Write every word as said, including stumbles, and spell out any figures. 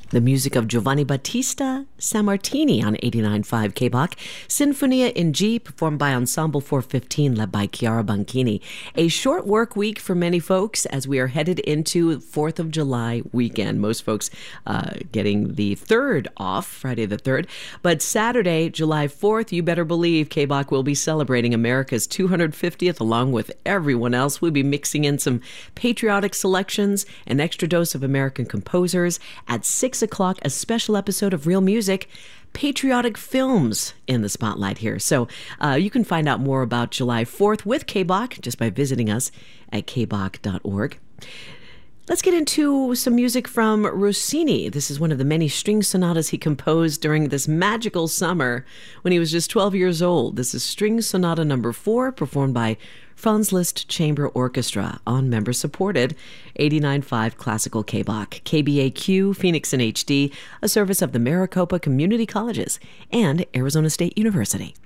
The music of Giovanni Battista Sammartini on eighty-nine point five K B O C. Sinfonia in G, performed by Ensemble four fifteen, led by Chiara Banchini. A short work week for many folks as we are headed into fourth of July weekend. Most folks uh, getting the third off, Friday the third. But Saturday, July fourth, you better believe K B O C will be celebrating America's two hundred fiftieth along with everyone else. We'll be mixing in some patriotic selections, an extra dose of American composers. At six o'clock, a special episode of Real Music, patriotic films in the spotlight here. So uh, you can find out more about July fourth with K B O C just by visiting us at k b o c dot org. Let's get into some music from Rossini. This is one of the many string sonatas he composed during this magical summer when he was just twelve years old. This is String Sonata number four, performed by Franz Liszt Chamber Orchestra on member-supported eighty-nine point five Classical K B O C, K B A Q, Phoenix in H D, a service of the Maricopa Community Colleges and Arizona State University.